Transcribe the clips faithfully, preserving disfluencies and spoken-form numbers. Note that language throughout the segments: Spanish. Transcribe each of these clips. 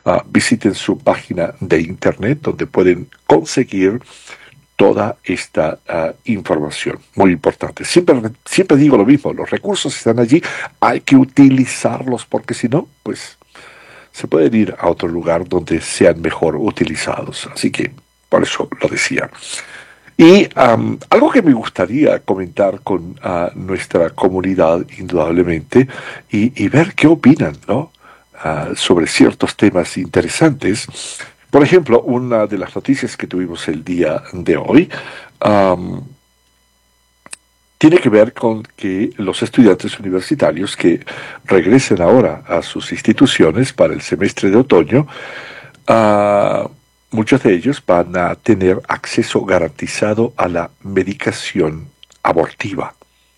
uh, visiten su página de internet donde pueden conseguir toda esta uh, información. Muy importante. Siempre, siempre digo lo mismo, los recursos están allí, hay que utilizarlos porque si no, pues se pueden ir a otro lugar donde sean mejor utilizados. Así que por eso lo decía. Y um, algo que me gustaría comentar con uh, nuestra comunidad, indudablemente, y, y ver qué opinan, ¿no? Uh, sobre ciertos temas interesantes. Por ejemplo, una de las noticias que tuvimos el día de hoy um, tiene que ver con que los estudiantes universitarios que regresen ahora a sus instituciones para el semestre de otoño, uh, muchos de ellos van a tener acceso garantizado a la medicación abortiva.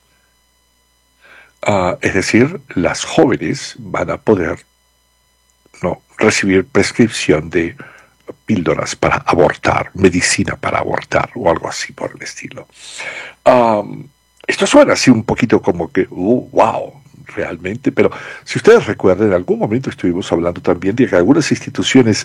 Uh, es decir, las jóvenes van a poder no recibir prescripción de píldoras para abortar, medicina para abortar o algo así por el estilo. Um, esto suena así un poquito como que, uh, wow, realmente, pero si ustedes recuerdan, en algún momento estuvimos hablando también de que algunas instituciones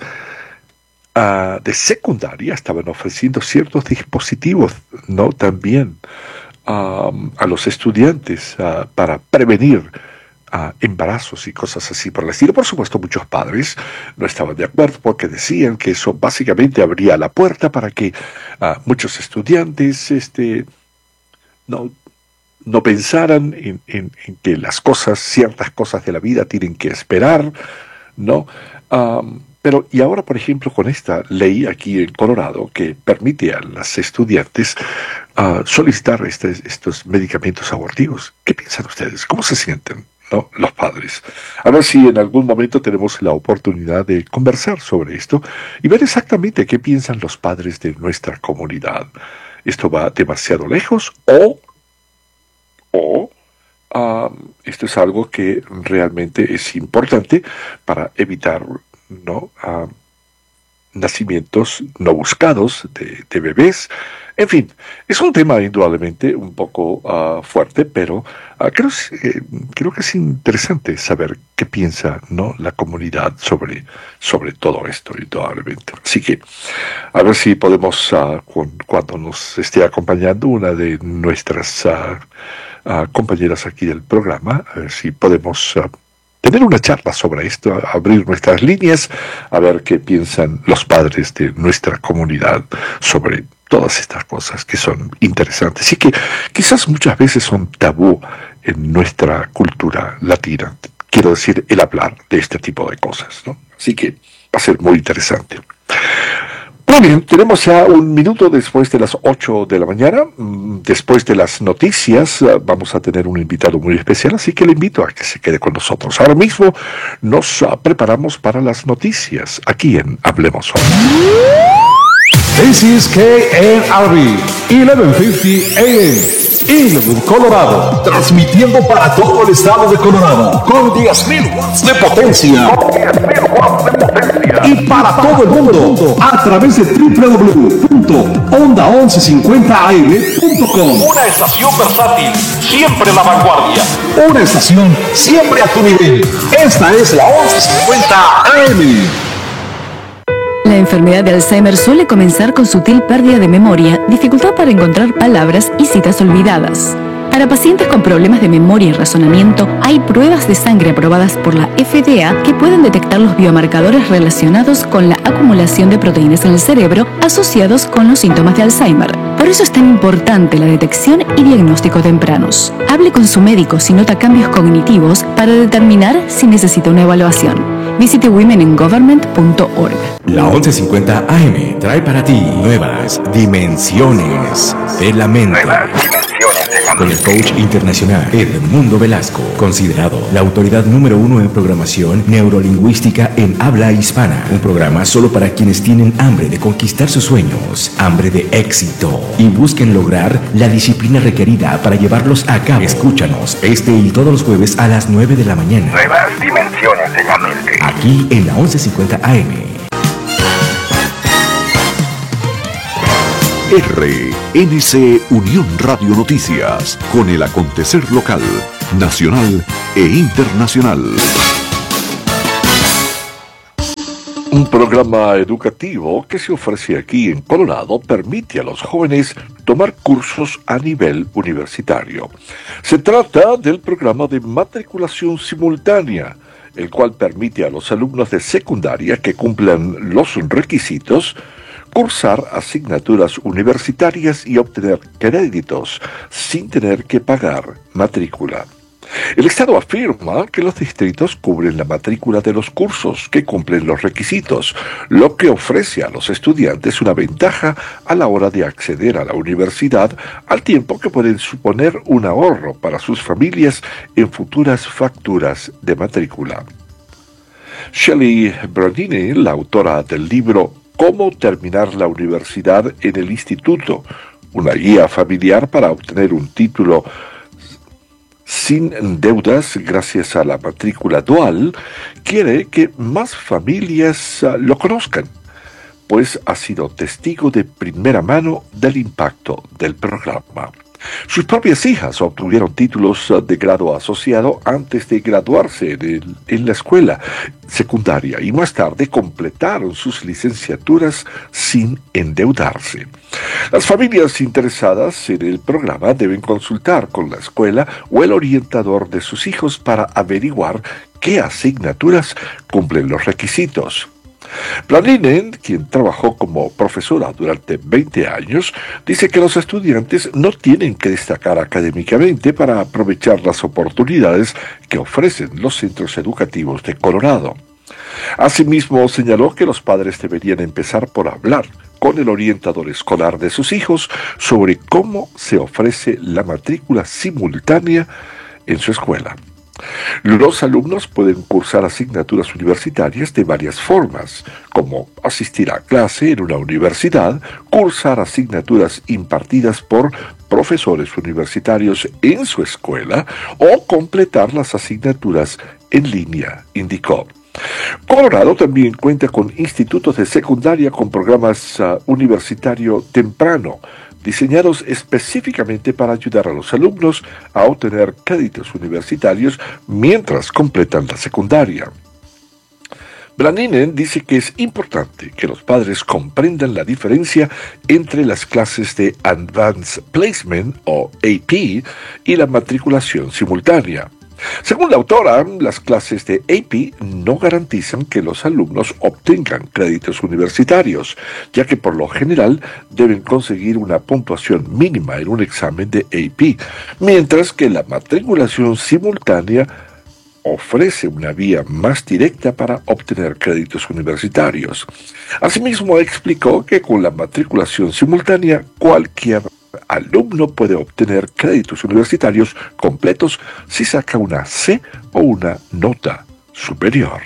Uh, de secundaria estaban ofreciendo ciertos dispositivos, ¿no? También um, a los estudiantes uh, para prevenir uh, embarazos y cosas así por el estilo. Por supuesto, muchos padres no estaban de acuerdo porque decían que eso básicamente abría la puerta para que uh, muchos estudiantes este, no, no pensaran en, en, en que las cosas, ciertas cosas de la vida tienen que esperar, ¿no? Um, Pero, y ahora, por ejemplo, con esta ley aquí en Colorado que permite a las estudiantes uh, solicitar este, estos medicamentos abortivos, ¿qué piensan ustedes? ¿Cómo se sienten, no, los padres? A ver si en algún momento tenemos la oportunidad de conversar sobre esto y ver exactamente qué piensan los padres de nuestra comunidad. ¿Esto va demasiado lejos o, o um, esto es algo que realmente es importante para evitar no uh, nacimientos no buscados de, de bebés? En fin, es un tema indudablemente un poco uh, fuerte, pero uh, creo, eh, creo que es interesante saber qué piensa, ¿no?, la comunidad sobre, sobre todo esto, indudablemente. Así que a ver si podemos, uh, con, cuando nos esté acompañando una de nuestras uh, uh, compañeras aquí del programa, a ver si podemos uh, tener una charla sobre esto, abrir nuestras líneas, a ver qué piensan los padres de nuestra comunidad sobre todas estas cosas que son interesantes y que quizás muchas veces son tabú en nuestra cultura latina. Quiero decir, el hablar de este tipo de cosas, ¿no? Así que va a ser muy interesante. Muy bien, tenemos ya un minuto después de las ocho de la mañana. Después de las noticias vamos a tener un invitado muy especial, así que le invito a que se quede con nosotros. Ahora mismo nos uh, preparamos para las noticias aquí en Hablemos Hoy. This is K N R B, eleven fifty A M, Inwood, Colorado, transmitiendo para todo el estado de Colorado, con diez mil watts de potencia, con diez mil watts de potencia, y para todo el mundo, a través de doble u doble u doble u punto onda once cincuenta a m punto com. Una estación versátil, siempre la vanguardia, una estación siempre a tu nivel. Esta es la once cincuenta A M. La enfermedad de Alzheimer suele comenzar con sutil pérdida de memoria, dificultad para encontrar palabras y citas olvidadas. Para pacientes con problemas de memoria y razonamiento, hay pruebas de sangre aprobadas por la F D A que pueden detectar los biomarcadores relacionados con la acumulación de proteínas en el cerebro asociados con los síntomas de Alzheimer. Por eso es tan importante la detección y diagnóstico tempranos. Hable con su médico si nota cambios cognitivos para determinar si necesita una evaluación. Visite women in government punto org. La once cincuenta A M trae para ti nuevas dimensiones de la mente. Con el coach internacional Edmundo Velasco, considerado la autoridad número uno en programación neurolingüística en habla hispana. Un programa solo para quienes tienen hambre de conquistar sus sueños, hambre de éxito y busquen lograr la disciplina requerida para llevarlos a cabo. Escúchanos este y todos los jueves a las nueve de la mañana. Nuevas dimensiones de la mente. Aquí en la once cincuenta A M. R N C Unión Radio Noticias, con el acontecer local, nacional e internacional. Un programa educativo que se ofrece aquí en Colorado permite a los jóvenes tomar cursos a nivel universitario. Se trata del programa de matriculación simultánea, el cual permite a los alumnos de secundaria que cumplan los requisitos cursar asignaturas universitarias y obtener créditos sin tener que pagar matrícula. El Estado afirma que los distritos cubren la matrícula de los cursos que cumplen los requisitos, lo que ofrece a los estudiantes una ventaja a la hora de acceder a la universidad, al tiempo que pueden suponer un ahorro para sus familias en futuras facturas de matrícula. Shelley Bronini, la autora del libro Cómo terminar la universidad en el instituto, una guía familiar para obtener un título sin deudas gracias a la matrícula dual, quiere que más familias uh, lo conozcan, pues ha sido testigo de primera mano del impacto del programa. Sus propias hijas obtuvieron títulos uh, de grado asociado antes de graduarse en, el, en la escuela secundaria y más tarde completaron sus licenciaturas sin endeudarse. Las familias interesadas en el programa deben consultar con la escuela o el orientador de sus hijos para averiguar qué asignaturas cumplen los requisitos. Planinen, quien trabajó como profesora durante veinte años, dice que los estudiantes no tienen que destacar académicamente para aprovechar las oportunidades que ofrecen los centros educativos de Colorado. Asimismo, señaló que los padres deberían empezar por hablar con el orientador escolar de sus hijos sobre cómo se ofrece la matrícula simultánea en su escuela. Los alumnos pueden cursar asignaturas universitarias de varias formas, como asistir a clase en una universidad, cursar asignaturas impartidas por profesores universitarios en su escuela o completar las asignaturas en línea, indicó. Colorado también cuenta con institutos de secundaria con programas uh, universitario temprano, diseñados específicamente para ayudar a los alumnos a obtener créditos universitarios mientras completan la secundaria. Blaninen dice que es importante que los padres comprendan la diferencia entre las clases de Advanced Placement o A P y la matriculación simultánea. Según la autora, las clases de A P no garantizan que los alumnos obtengan créditos universitarios, ya que por lo general deben conseguir una puntuación mínima en un examen de A P, mientras que la matriculación simultánea ofrece una vía más directa para obtener créditos universitarios. Asimismo, explicó que con la matriculación simultánea cualquier alumno puede obtener créditos universitarios completos si saca una C o una nota superior.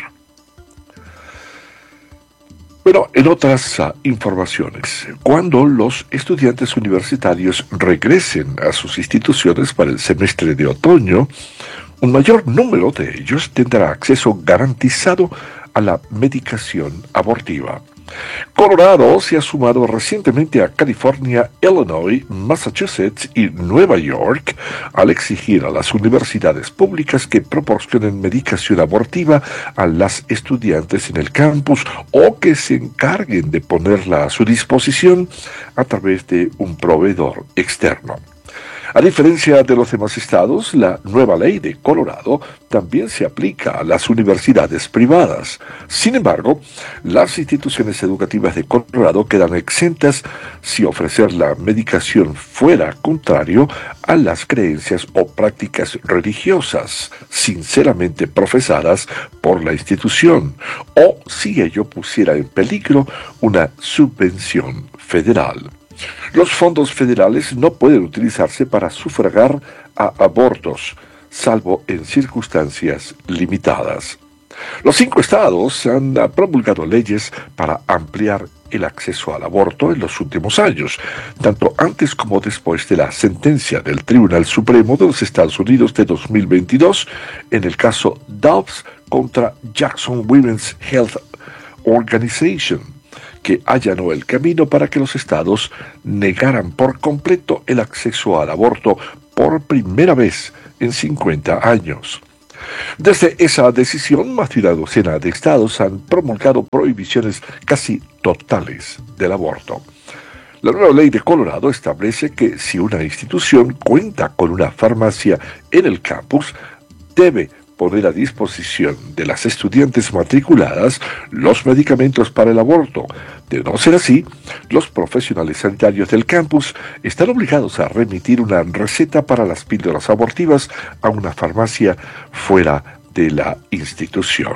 Bueno, en otras uh, informaciones, cuando los estudiantes universitarios regresen a sus instituciones para el semestre de otoño, un mayor número de ellos tendrá acceso garantizado a la medicación abortiva. Colorado se ha sumado recientemente a California, Illinois, Massachusetts y Nueva York al exigir a las universidades públicas que proporcionen medicación abortiva a las estudiantes en el campus o que se encarguen de ponerla a su disposición a través de un proveedor externo. A diferencia de los demás estados, la nueva ley de Colorado también se aplica a las universidades privadas. Sin embargo, las instituciones educativas de Colorado quedan exentas si ofrecer la medicación fuera contrario a las creencias o prácticas religiosas sinceramente profesadas por la institución, o si ello pusiera en peligro una subvención federal. Los fondos federales no pueden utilizarse para sufragar a abortos, salvo en circunstancias limitadas. Los cinco estados han promulgado leyes para ampliar el acceso al aborto en los últimos años, tanto antes como después de la sentencia del Tribunal Supremo de los Estados Unidos de dos mil veintidós en el caso Dobbs contra Jackson Women's Health Organization, que allanó el camino para que los estados negaran por completo el acceso al aborto por primera vez en cincuenta años. Desde esa decisión, más de una docena de estados han promulgado prohibiciones casi totales del aborto. La nueva ley de Colorado establece que si una institución cuenta con una farmacia en el campus, debe poner a disposición de las estudiantes matriculadas los medicamentos para el aborto. De no ser así, los profesionales sanitarios del campus están obligados a remitir una receta para las píldoras abortivas a una farmacia fuera de la institución.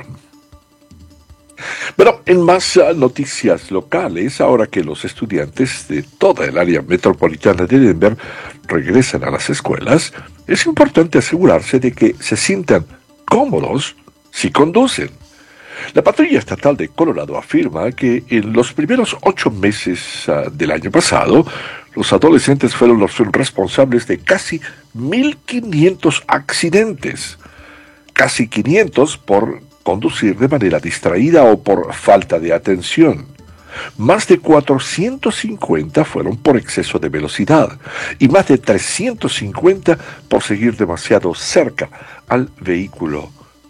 Bueno, en más uh, noticias locales, ahora que los estudiantes de toda el área metropolitana de Denver regresan a las escuelas, es importante asegurarse de que se sientan cómodos si conducen. La patrulla estatal de Colorado afirma que en los primeros ocho meses uh, del año pasado, los adolescentes fueron los responsables de casi mil quinientos accidentes, casi quinientos por conducir de manera distraída o por falta de atención. Más de cuatrocientos cincuenta fueron por exceso de velocidad y más de trescientos cincuenta por seguir demasiado cerca al vehículo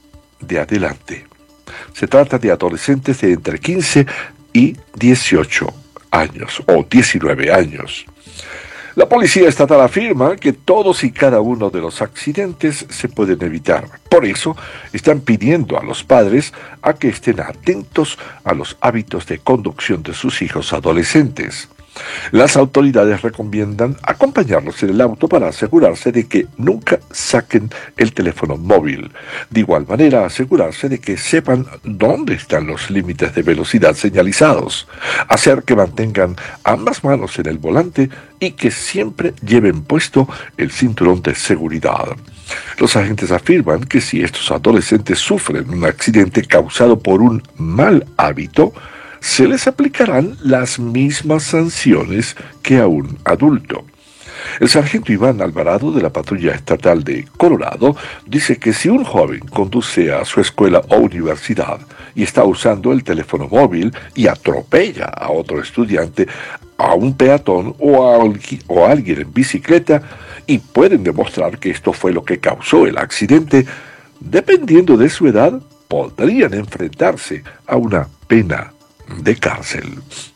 de adelante. Se trata de adolescentes de entre quince y dieciocho años o diecinueve años. La policía estatal afirma que todos y cada uno de los accidentes se pueden evitar. Por eso, están pidiendo a los padres a que estén atentos a los hábitos de conducción de sus hijos adolescentes. Las autoridades recomiendan acompañarlos en el auto para asegurarse de que nunca saquen el teléfono móvil. De igual manera, asegurarse de que sepan dónde están los límites de velocidad señalizados. Hacer que mantengan ambas manos en el volante y que siempre lleven puesto el cinturón de seguridad. Los agentes afirman que si estos adolescentes sufren un accidente causado por un mal hábito, se les aplicarán las mismas sanciones que a un adulto. El sargento Iván Alvarado de la Patrulla Estatal de Colorado dice que si un joven conduce a su escuela o universidad y está usando el teléfono móvil y atropella a otro estudiante, a un peatón o a, o a alguien en bicicleta y pueden demostrar que esto fue lo que causó el accidente, dependiendo de su edad, podrían enfrentarse a una pena de cárcel.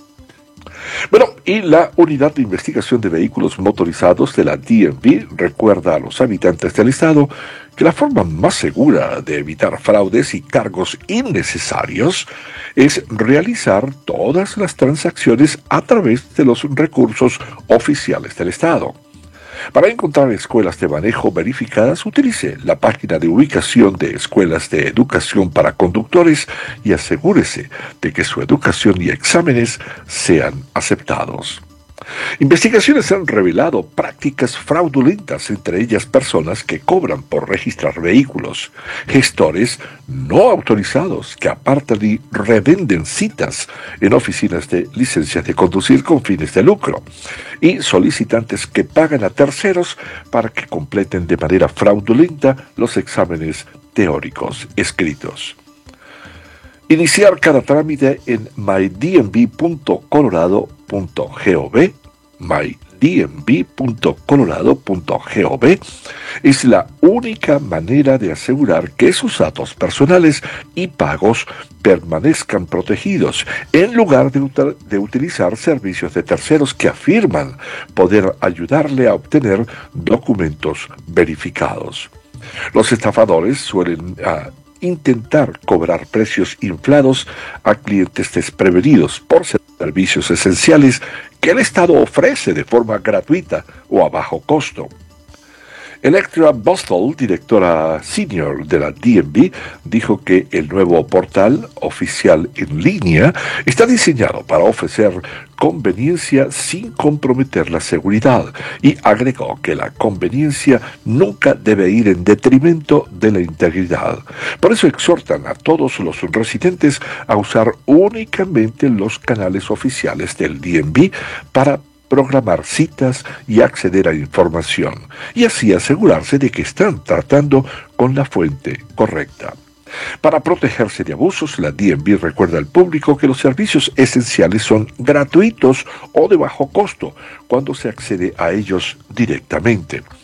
Bueno, y la Unidad de Investigación de Vehículos Motorizados de la D M V recuerda a los habitantes del estado que la forma más segura de evitar fraudes y cargos innecesarios es realizar todas las transacciones a través de los recursos oficiales del estado. Para encontrar escuelas de manejo verificadas, utilice la página de ubicación de escuelas de educación para conductores y asegúrese de que su educación y exámenes sean aceptados. Investigaciones han revelado prácticas fraudulentas, entre ellas personas que cobran por registrar vehículos, gestores no autorizados que apartan y revenden citas en oficinas de licencias de conducir con fines de lucro, y solicitantes que pagan a terceros para que completen de manera fraudulenta los exámenes teóricos escritos. Iniciar cada trámite en my d m v punto colorado punto gov, my d m v punto colorado punto gov, es la única manera de asegurar que sus datos personales y pagos permanezcan protegidos, en lugar de, util- de utilizar servicios de terceros que afirman poder ayudarle a obtener documentos verificados. Los estafadores suelen uh, intentar cobrar precios inflados a clientes desprevenidos por servicios esenciales que el Estado ofrece de forma gratuita o a bajo costo. Electra Bostall, directora senior de la D M V, dijo que el nuevo portal oficial en línea está diseñado para ofrecer conveniencia sin comprometer la seguridad, y agregó que la conveniencia nunca debe ir en detrimento de la integridad. Por eso exhortan a todos los residentes a usar únicamente los canales oficiales del D M V para programar citas y acceder a información, y así asegurarse de que están tratando con la fuente correcta. Para protegerse de abusos, la D M V recuerda al público que los servicios esenciales son gratuitos o de bajo costo cuando se accede a ellos directamente.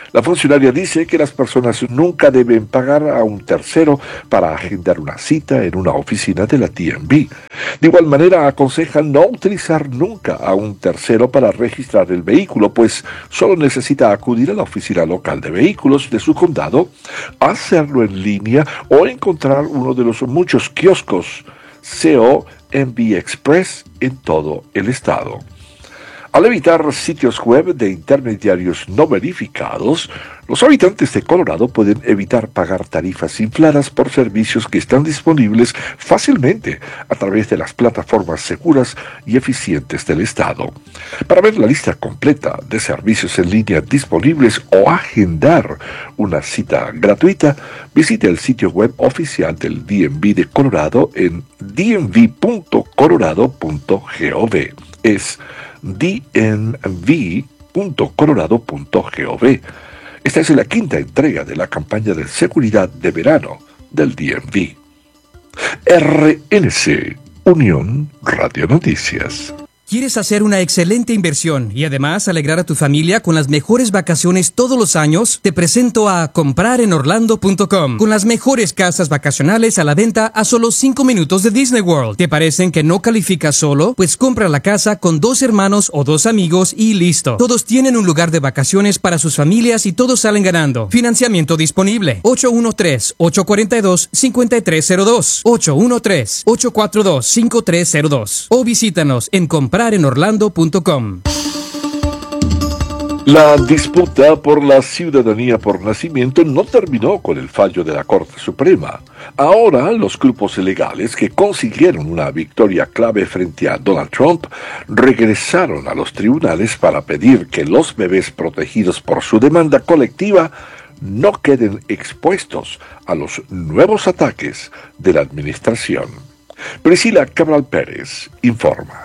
La funcionaria dice que las personas nunca deben pagar a un tercero para agendar una cita en una oficina de la D M V. De igual manera, aconseja no utilizar nunca a un tercero para registrar el vehículo, pues solo necesita acudir a la oficina local de vehículos de su condado, hacerlo en línea o encontrar uno de los muchos kioscos C O M V Express en todo el estado. Al evitar sitios web de intermediarios no verificados, los habitantes de Colorado pueden evitar pagar tarifas infladas por servicios que están disponibles fácilmente a través de las plataformas seguras y eficientes del estado. Para ver la lista completa de servicios en línea disponibles o agendar una cita gratuita, visite el sitio web oficial del D M V de Colorado en d m v punto colorado punto gov. Es d m v punto colorado punto gov. Esta es la quinta entrega de la campaña de seguridad de verano del D M V. R N C, Unión Radio Noticias. ¿Quieres hacer una excelente inversión y además alegrar a tu familia con las mejores vacaciones todos los años? Te presento a comprar en orlando punto com, con las mejores casas vacacionales a la venta a solo cinco minutos de Disney World. ¿Te parecen que no calificas solo? Pues compra la casa con dos hermanos o dos amigos y listo. Todos tienen un lugar de vacaciones para sus familias y todos salen ganando. Financiamiento disponible. ocho uno tres, ocho cuatro dos, cinco tres cero dos. ocho uno tres, ocho cuatro dos, cinco tres cero dos. O visítanos en comprar en orlando punto com. La disputa por la ciudadanía por nacimiento no terminó con el fallo de la Corte Suprema. Ahora, los grupos legales que consiguieron una victoria clave frente a Donald Trump regresaron a los tribunales para pedir que los bebés protegidos por su demanda colectiva no queden expuestos a los nuevos ataques de la administración. Priscila Cabral Pérez informa.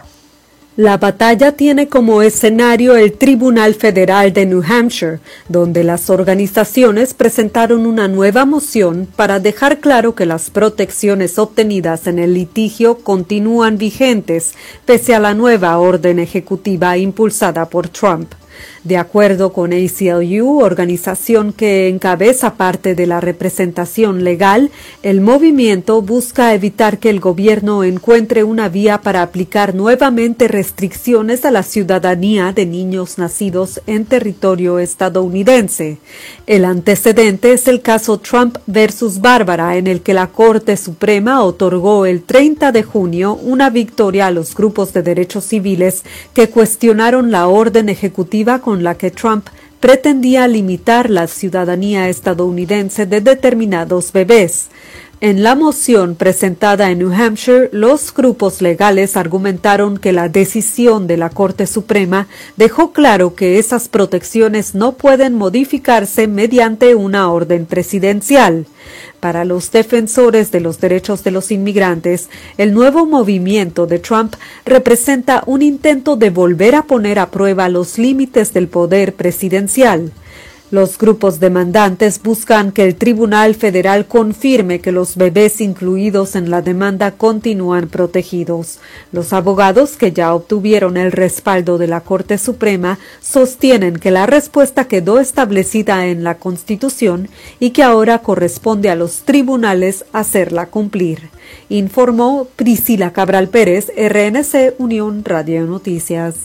La batalla tiene como escenario el Tribunal Federal de New Hampshire, donde las organizaciones presentaron una nueva moción para dejar claro que las protecciones obtenidas en el litigio continúan vigentes, pese a la nueva orden ejecutiva impulsada por Trump. De acuerdo con A C L U, organización que encabeza parte de la representación legal, el movimiento busca evitar que el gobierno encuentre una vía para aplicar nuevamente restricciones a la ciudadanía de niños nacidos en territorio estadounidense. El antecedente es el caso Trump versus Bárbara, en el que la Corte Suprema otorgó el treinta de junio una victoria a los grupos de derechos civiles que cuestionaron la orden ejecutiva con la que Trump pretendía limitar la ciudadanía estadounidense de determinados bebés. En la moción presentada en New Hampshire, los grupos legales argumentaron que la decisión de la Corte Suprema dejó claro que esas protecciones no pueden modificarse mediante una orden presidencial. Para los defensores de los derechos de los inmigrantes, el nuevo movimiento de Trump representa un intento de volver a poner a prueba los límites del poder presidencial. Los grupos demandantes buscan que el Tribunal Federal confirme que los bebés incluidos en la demanda continúan protegidos. Los abogados, que ya obtuvieron el respaldo de la Corte Suprema, sostienen que la respuesta quedó establecida en la Constitución y que ahora corresponde a los tribunales hacerla cumplir. Informó Priscila Cabral Pérez, R N C Unión Radio Noticias.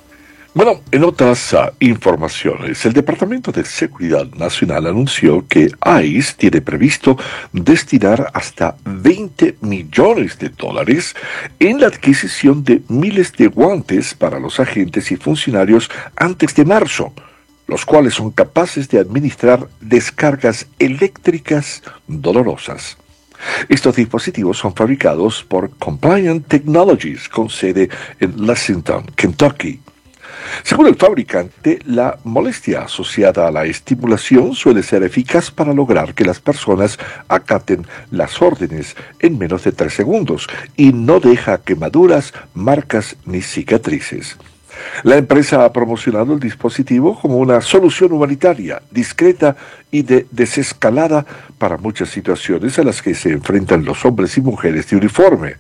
Bueno, en otras uh, informaciones, el Departamento de Seguridad Nacional anunció que I C E tiene previsto destinar hasta veinte millones de dólares en la adquisición de miles de guantes para los agentes y funcionarios antes de marzo, los cuales son capaces de administrar descargas eléctricas dolorosas. Estos dispositivos son fabricados por Compliant Technologies, con sede en Lexington, Kentucky. Según el fabricante, la molestia asociada a la estimulación suele ser eficaz para lograr que las personas acaten las órdenes en menos de tres segundos y no deja quemaduras, marcas ni cicatrices. La empresa ha promocionado el dispositivo como una solución humanitaria, discreta y de desescalada para muchas situaciones a las que se enfrentan los hombres y mujeres de uniforme.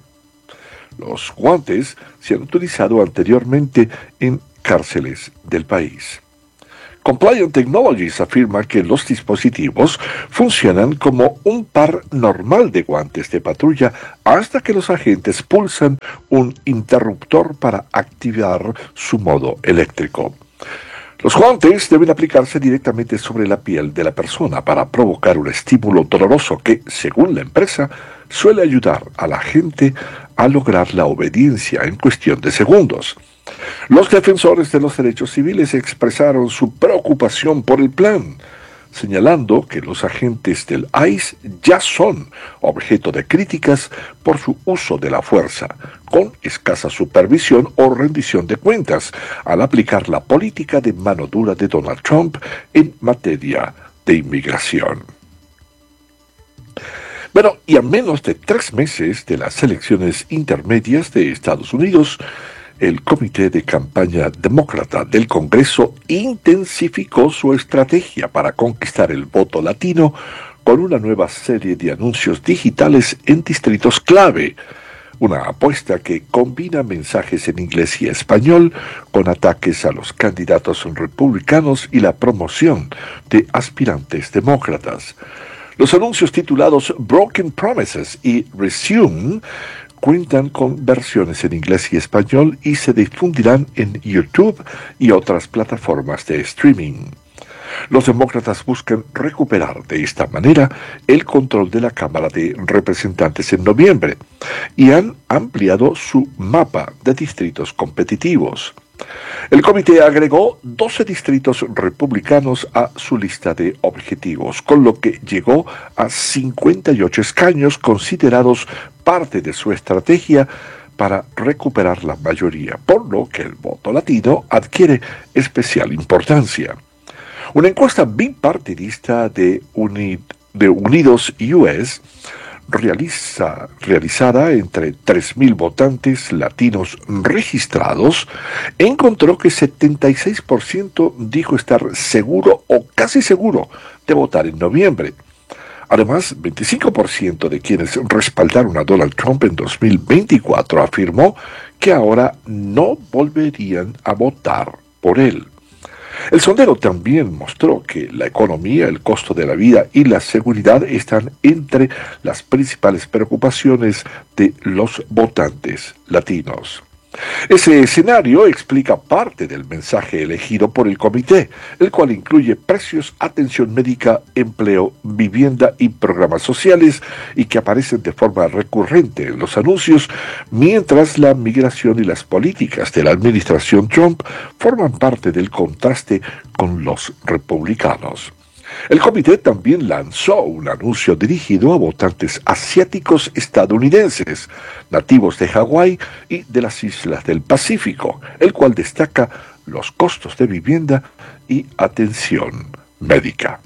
Los guantes se han utilizado anteriormente en cárceles del país. Compliant Technologies afirma que los dispositivos funcionan como un par normal de guantes de patrulla hasta que los agentes pulsan un interruptor para activar su modo eléctrico. Los guantes deben aplicarse directamente sobre la piel de la persona para provocar un estímulo doloroso que, según la empresa, suele ayudar a la gente a lograr la obediencia en cuestión de segundos. Los defensores de los derechos civiles expresaron su preocupación por el plan, señalando que los agentes del I C E ya son objeto de críticas por su uso de la fuerza, con escasa supervisión o rendición de cuentas, al aplicar la política de mano dura de Donald Trump en materia de inmigración. Bueno, y a menos de tres meses de las elecciones intermedias de Estados Unidos, el Comité de Campaña Demócrata del Congreso intensificó su estrategia para conquistar el voto latino con una nueva serie de anuncios digitales en distritos clave, una apuesta que combina mensajes en inglés y español con ataques a los candidatos republicanos y la promoción de aspirantes demócratas. Los anuncios titulados Broken Promises y Resume cuentan con versiones en inglés y español y se difundirán en YouTube y otras plataformas de streaming. Los demócratas buscan recuperar de esta manera el control de la Cámara de Representantes en noviembre y han ampliado su mapa de distritos competitivos. El comité agregó doce distritos republicanos a su lista de objetivos, con lo que llegó a cincuenta y ocho escaños considerados parte de su estrategia para recuperar la mayoría, por lo que el voto latino adquiere especial importancia. Una encuesta bipartidista de, Uni, de Unidos U S Realiza, realizada entre tres mil votantes latinos registrados, encontró que setenta y seis por ciento dijo estar seguro o casi seguro de votar en noviembre. Además, veinticinco por ciento de quienes respaldaron a Donald Trump en dos mil veinticuatro afirmó que ahora no volverían a votar por él. El sondeo también mostró que la economía, el costo de la vida y la seguridad están entre las principales preocupaciones de los votantes latinos. Ese escenario explica parte del mensaje elegido por el comité, el cual incluye precios, atención médica, empleo, vivienda y programas sociales, y que aparecen de forma recurrente en los anuncios, mientras la migración y las políticas de la administración Trump forman parte del contraste con los republicanos. El comité también lanzó un anuncio dirigido a votantes asiáticos estadounidenses, nativos de Hawái y de las islas del Pacífico, el cual destaca los costos de vivienda y atención médica.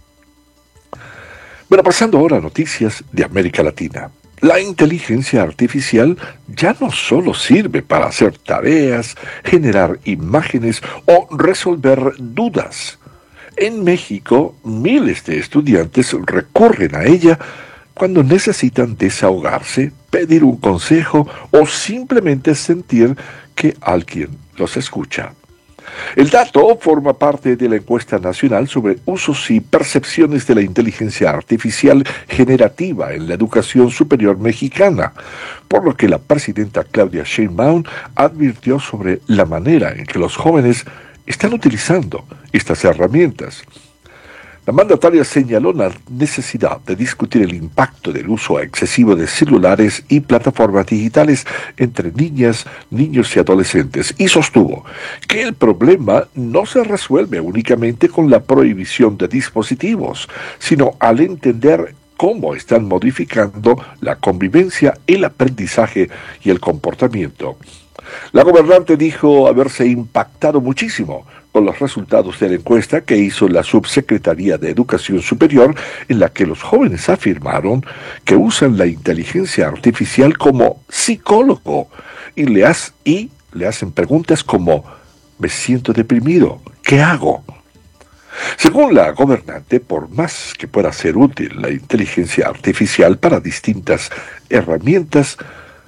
Bueno, pasando ahora a noticias de América Latina. La inteligencia artificial ya no solo sirve para hacer tareas, generar imágenes o resolver dudas. En México, miles de estudiantes recurren a ella cuando necesitan desahogarse, pedir un consejo o simplemente sentir que alguien los escucha. El dato forma parte de la encuesta nacional sobre usos y percepciones de la inteligencia artificial generativa en la educación superior mexicana, por lo que la presidenta Claudia Sheinbaum advirtió sobre la manera en que los jóvenes están utilizando estas herramientas. La mandataria señaló la necesidad de discutir el impacto del uso excesivo de celulares y plataformas digitales entre niñas, niños y adolescentes y sostuvo que el problema no se resuelve únicamente con la prohibición de dispositivos, sino al entender cómo están modificando la convivencia, el aprendizaje y el comportamiento. La gobernante dijo haberse impactado muchísimo con los resultados de la encuesta que hizo la Subsecretaría de Educación Superior, en la que los jóvenes afirmaron que usan la inteligencia artificial como psicólogo y le, has, y le hacen preguntas como «Me siento deprimido, ¿qué hago?». Según la gobernante, por más que pueda ser útil la inteligencia artificial para distintas herramientas,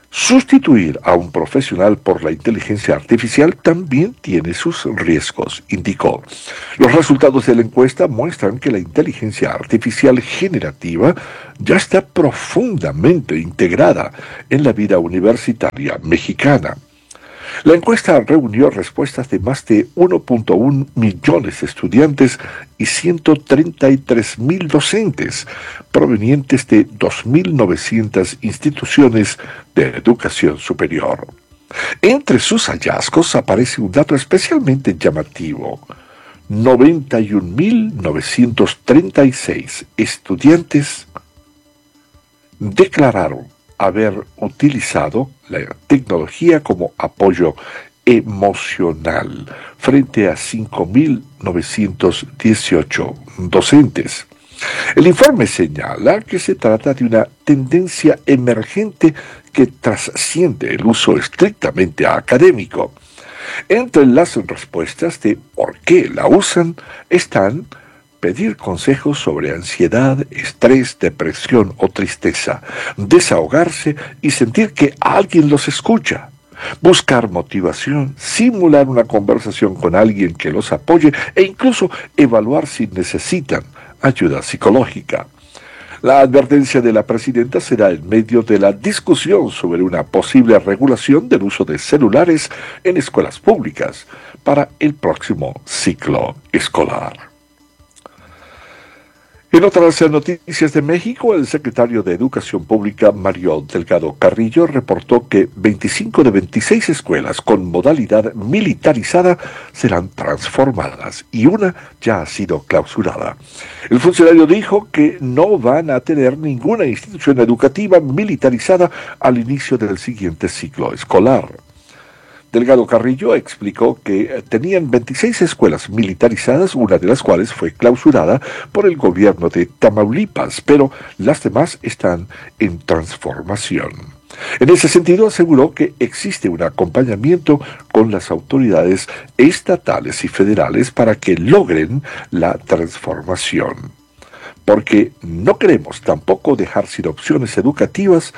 Sustituir a un profesional por la inteligencia artificial también tiene sus riesgos, indicó. Los resultados de la encuesta muestran que la inteligencia artificial generativa ya está profundamente integrada en la vida universitaria mexicana. La encuesta reunió respuestas de más de uno punto uno millones de estudiantes y ciento treinta y tres mil docentes provenientes de dos mil novecientas instituciones de educación superior. Entre sus hallazgos aparece un dato especialmente llamativo. noventa y un mil novecientos treinta y seis estudiantes declararon haber utilizado la tecnología como apoyo emocional frente a cinco mil novecientos dieciocho docentes. El informe señala que se trata de una tendencia emergente que trasciende el uso estrictamente académico. Entre las respuestas de por qué la usan están pedir consejos sobre ansiedad, estrés, depresión o tristeza, desahogarse y sentir que alguien los escucha, buscar motivación, simular una conversación con alguien que los apoye e incluso evaluar si necesitan ayuda psicológica. La advertencia de la presidenta será en medio de la discusión sobre una posible regulación del uso de celulares en escuelas públicas para el próximo ciclo escolar. En otras noticias de México, el secretario de Educación Pública, Mario Delgado Carrillo, reportó que veinticinco de veintiséis escuelas con modalidad militarizada serán transformadas y una ya ha sido clausurada. El funcionario dijo que no van a tener ninguna institución educativa militarizada al inicio del siguiente ciclo escolar. Delgado Carrillo explicó que tenían veintiséis escuelas militarizadas, una de las cuales fue clausurada por el gobierno de Tamaulipas, pero las demás están en transformación. En ese sentido, aseguró que existe un acompañamiento con las autoridades estatales y federales para que logren la transformación. Porque no queremos tampoco dejar sin opciones educativas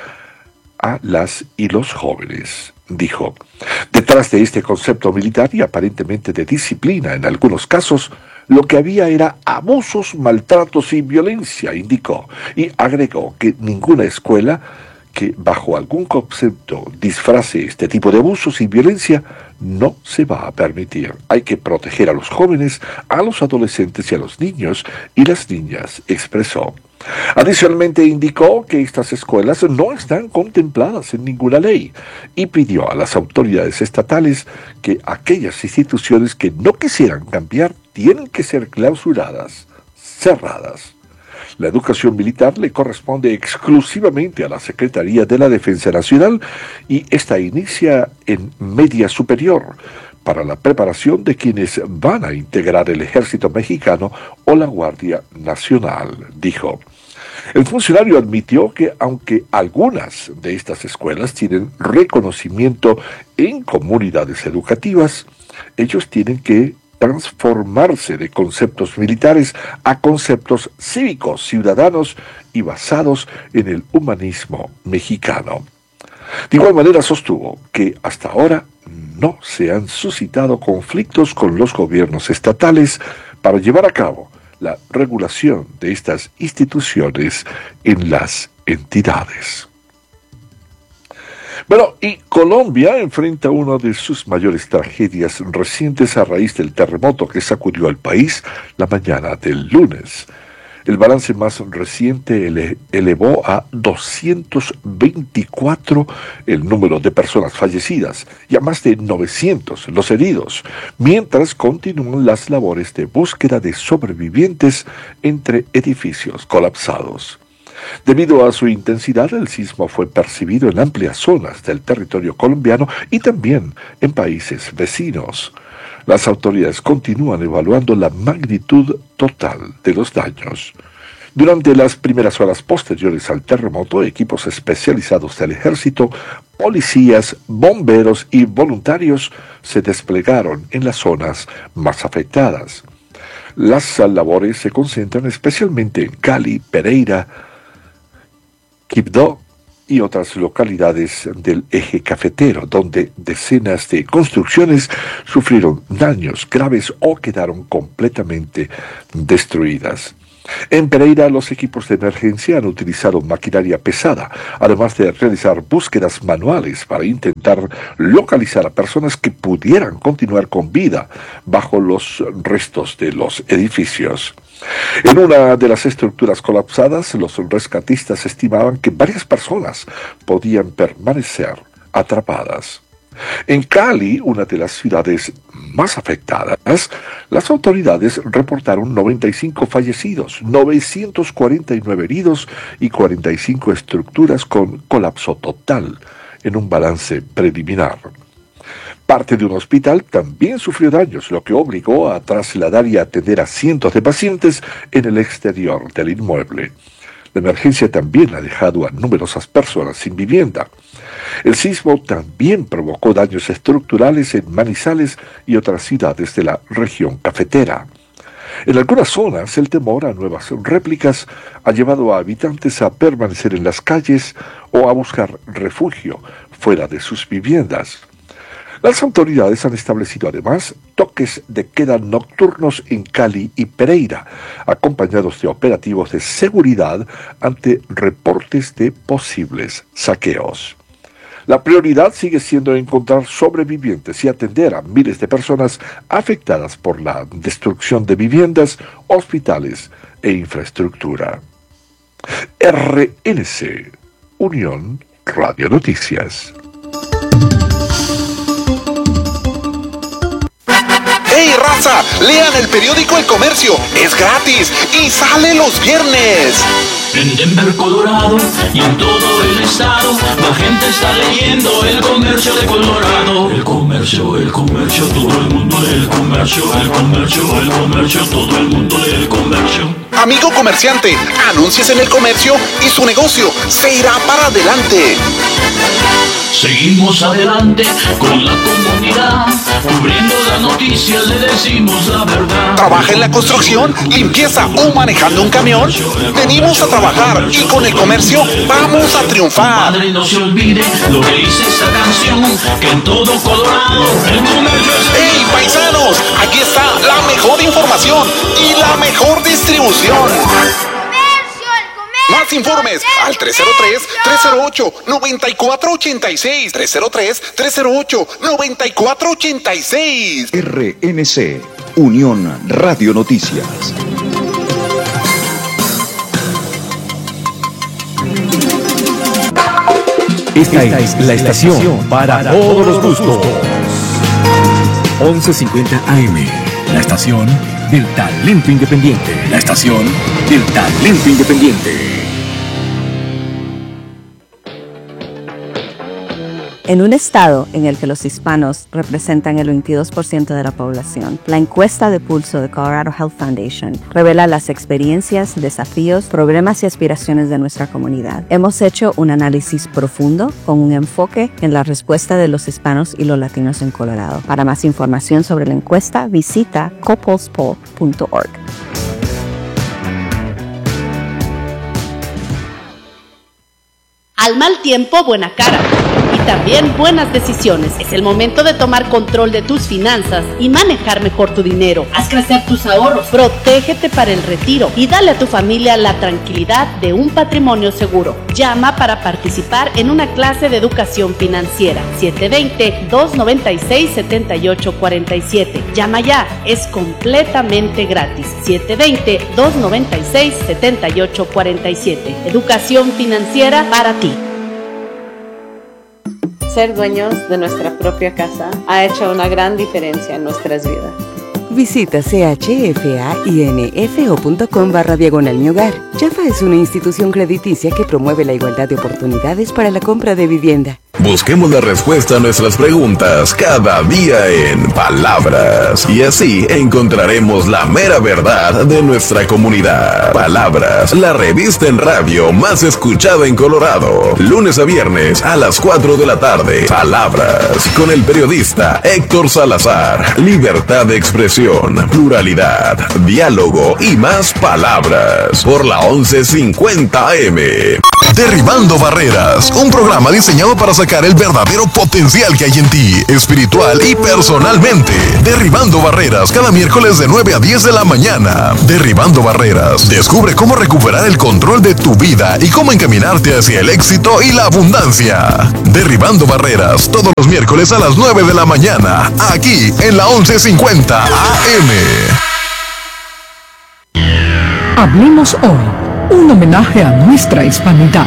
a las y los jóvenes, dijo. Detrás de este concepto militar y aparentemente de disciplina en algunos casos, lo que había era abusos, maltratos y violencia, indicó, y agregó que ninguna escuela que bajo algún concepto disfrace este tipo de abusos y violencia no se va a permitir. Hay que proteger a los jóvenes, a los adolescentes y a los niños y las niñas, expresó. Adicionalmente indicó que estas escuelas no están contempladas en ninguna ley y pidió a las autoridades estatales que aquellas instituciones que no quisieran cambiar tienen que ser clausuradas, cerradas. La educación militar le corresponde exclusivamente a la Secretaría de la Defensa Nacional y esta inicia en media superior para la preparación de quienes van a integrar el Ejército Mexicano o la Guardia Nacional, dijo. El funcionario admitió que aunque algunas de estas escuelas tienen reconocimiento en comunidades educativas, ellos tienen que transformarse de conceptos militares a conceptos cívicos, ciudadanos y basados en el humanismo mexicano. De igual manera sostuvo que hasta ahora no se han suscitado conflictos con los gobiernos estatales para llevar a cabo la regulación de estas instituciones en las entidades. Bueno, y Colombia enfrenta una de sus mayores tragedias recientes a raíz del terremoto que sacudió al país la mañana del lunes. El balance más reciente ele- elevó a doscientos veinticuatro el número de personas fallecidas y a más de novecientos los heridos, mientras continúan las labores de búsqueda de sobrevivientes entre edificios colapsados. Debido a su intensidad, el sismo fue percibido en amplias zonas del territorio colombiano y también en países vecinos. Las autoridades continúan evaluando la magnitud total de los daños. Durante las primeras horas posteriores al terremoto, equipos especializados del ejército, policías, bomberos y voluntarios se desplegaron en las zonas más afectadas. Las labores se concentran especialmente en Cali, Pereira, Quibdó y otras localidades del eje cafetero, donde decenas de construcciones sufrieron daños graves o quedaron completamente destruidas. En Pereira, los equipos de emergencia han utilizado maquinaria pesada, además de realizar búsquedas manuales para intentar localizar a personas que pudieran continuar con vida bajo los restos de los edificios. En una de las estructuras colapsadas, los rescatistas estimaban que varias personas podían permanecer atrapadas. En Cali, una de las ciudades más afectadas, las autoridades reportaron noventa y cinco fallecidos, novecientos cuarenta y nueve heridos y cuarenta y cinco estructuras con colapso total, en un balance preliminar. Parte de un hospital también sufrió daños, lo que obligó a trasladar y atender a cientos de pacientes en el exterior del inmueble. La emergencia también ha dejado a numerosas personas sin vivienda. El sismo también provocó daños estructurales en Manizales y otras ciudades de la región cafetera. En algunas zonas, el temor a nuevas réplicas ha llevado a habitantes a permanecer en las calles o a buscar refugio fuera de sus viviendas. Las autoridades han establecido además toques de queda nocturnos en Cali y Pereira, acompañados de operativos de seguridad ante reportes de posibles saqueos. La prioridad sigue siendo encontrar sobrevivientes y atender a miles de personas afectadas por la destrucción de viviendas, hospitales e infraestructura. R N C, Unión Radio Noticias. ¡Hey, raza! Lean el periódico El Comercio. Es gratis y sale los viernes. En Denver, Colorado y en todo el estado, la gente está leyendo El Comercio de Colorado. El comercio, el comercio, todo el mundo lee El Comercio. El comercio, el comercio, todo el mundo lee El Comercio. Amigo comerciante, anúnciese en El Comercio y su negocio se irá para adelante. Seguimos adelante con la comunidad, cubriendo las noticias, le decimos la verdad. ¿Trabaja en la construcción, limpieza o manejando un camión? Venimos a trabajar y con El Comercio vamos a triunfar. Padre, no se olvide lo que dice esta canción, que en todo Colorado El Comercio es... ¡Hey, paisanos! Aquí está la mejor información y la mejor distribución. Más informes al tres cero tres, tres cero ocho, nueve cuatro ocho seis, tres cero tres, tres cero ocho, nueve cuatro ocho seis. R N C, Unión Radio Noticias. Esta es la estación para todos los gustos. once cincuenta A M, la estación del talento independiente. La estación del talento independiente. En un estado en el que los hispanos representan el veintidós por ciento de la población, la encuesta de pulso de Colorado Health Foundation revela las experiencias, desafíos, problemas y aspiraciones de nuestra comunidad. Hemos hecho un análisis profundo con un enfoque en la respuesta de los hispanos y los latinos en Colorado. Para más información sobre la encuesta, visita copulse poll punto org. Al mal tiempo, buena cara. Y también buenas decisiones. Es el momento de tomar control de tus finanzas y manejar mejor tu dinero. Haz crecer tus ahorros. Protégete para el retiro y dale a tu familia la tranquilidad de un patrimonio seguro. Llama para participar en una clase de educación financiera. siete dos cero, dos nueve seis, siete ocho cuatro siete. Llama ya. Es completamente gratis. siete dos cero, dos nueve seis, siete ocho cuatro siete. Educación financiera para ti. Ser dueños de nuestra propia casa ha hecho una gran diferencia en nuestras vidas. Visita chfainfo.com barra diagonal mi hogar. Chafa es una institución crediticia que promueve la igualdad de oportunidades para la compra de vivienda. Busquemos la respuesta a nuestras preguntas cada día en Palabras. Y así encontraremos la mera verdad de nuestra comunidad. Palabras, la revista en radio más escuchada en Colorado. Lunes a viernes a las cuatro de la tarde. Palabras, con el periodista Héctor Salazar. Libertad de expresión, pluralidad, diálogo y más palabras. Por la once cincuenta A M. Derribando Barreras, un programa diseñado para sacar el verdadero potencial que hay en ti, espiritual y personalmente. Derribando Barreras, cada miércoles de nueve a diez de la mañana. Derribando Barreras, descubre cómo recuperar el control de tu vida y cómo encaminarte hacia el éxito y la abundancia. Derribando Barreras, todos los miércoles a las nueve de la mañana, aquí en la once cincuenta A M. Hablemos hoy, un homenaje a nuestra hispanidad.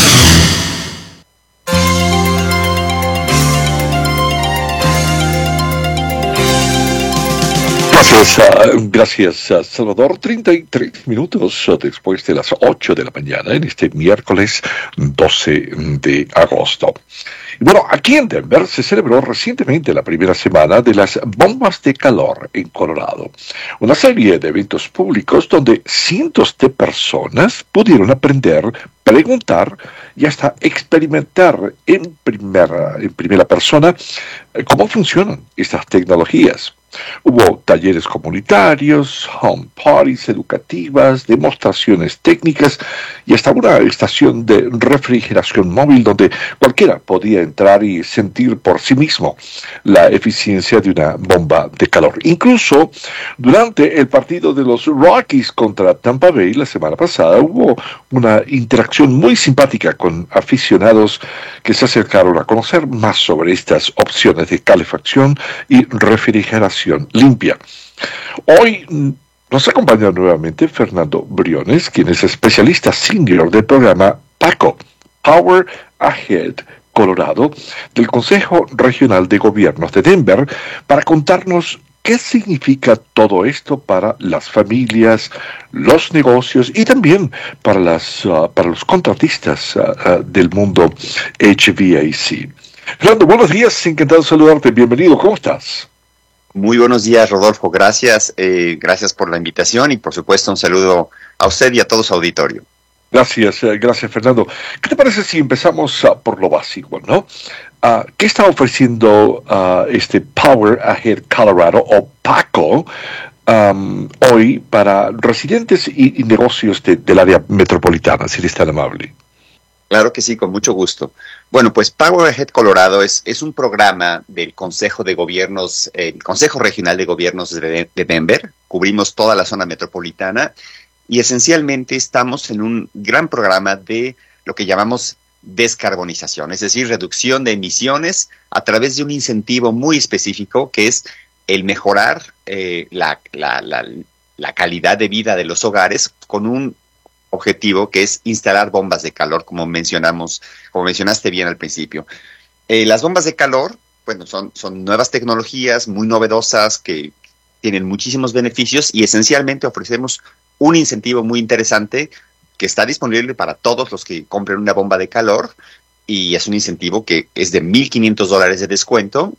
Gracias, uh, gracias uh, Salvador. treinta y tres minutos uh, después de las ocho de la mañana en este miércoles doce de agosto. Y bueno, aquí en Denver se celebró recientemente la primera semana de las bombas de calor en Colorado. Una serie de eventos públicos donde cientos de personas pudieron aprender, preguntar y hasta experimentar en primera, en primera persona eh, cómo funcionan estas tecnologías. Hubo talleres comunitarios, home parties educativas, demostraciones técnicas y hasta una estación de refrigeración móvil donde cualquiera podía entrar y sentir por sí mismo la eficiencia de una bomba de calor. Incluso durante el partido de los Rockies contra Tampa Bay la semana pasada hubo una interacción muy simpática con aficionados que se acercaron a conocer más sobre estas opciones de calefacción y refrigeración limpia. Hoy nos acompaña nuevamente Fernando Briones, quien es especialista senior del programa PACO, Power Ahead Colorado, del Consejo Regional de Gobiernos de Denver, para contarnos qué significa todo esto para las familias, los negocios y también para, las, uh, para los contratistas uh, uh, del mundo H V A C. Fernando, buenos días, encantado de saludarte, bienvenido, ¿cómo estás? Muy buenos días, Rodolfo. Gracias. Eh, gracias por la invitación y, por supuesto, un saludo a usted y a todo su auditorio. Gracias, eh, gracias, Fernando. ¿Qué te parece si empezamos uh, por lo básico, no? Uh, ¿Qué está ofreciendo uh, este Power Ahead Colorado o PACO um, hoy para residentes y, y negocios de, del área metropolitana, si eres tan amable? Claro que sí, con mucho gusto. Bueno, pues Power Ahead Colorado es, es un programa del Consejo de Gobiernos, eh, el Consejo Regional de Gobiernos de, de Denver. Cubrimos toda la zona metropolitana y esencialmente estamos en un gran programa de lo que llamamos descarbonización, es decir, reducción de emisiones a través de un incentivo muy específico que es el mejorar eh, la, la, la, la calidad de vida de los hogares con un objetivo que es instalar bombas de calor, como mencionamos, como mencionaste bien al principio. Eh, las bombas de calor, bueno, son, son nuevas tecnologías muy novedosas que tienen muchísimos beneficios y esencialmente ofrecemos un incentivo muy interesante que está disponible para todos los que compren una bomba de calor y es un incentivo que es de mil quinientos dólares de descuento,